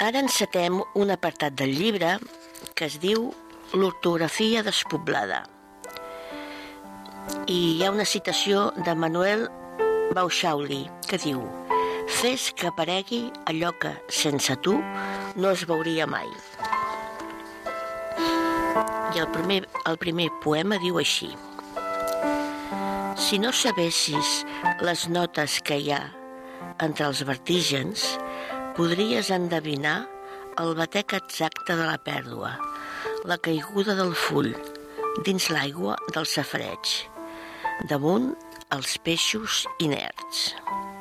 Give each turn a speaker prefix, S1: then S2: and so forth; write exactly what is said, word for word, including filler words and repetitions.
S1: Ara encetem un apartat del llibre que es diu L'ortografia despoblada. I hi ha una citació de Manuel Bauxauli que diu: fes que aparegui allò que, sense tu, no es veuria mai. I el primer, el primer poema diu així: si no sabessis les notes que hi ha entre els vertígens, podries endevinar el batec exacte de la pèrdua, la caiguda del full dins l'aigua del safareig, damunt els peixos inerts.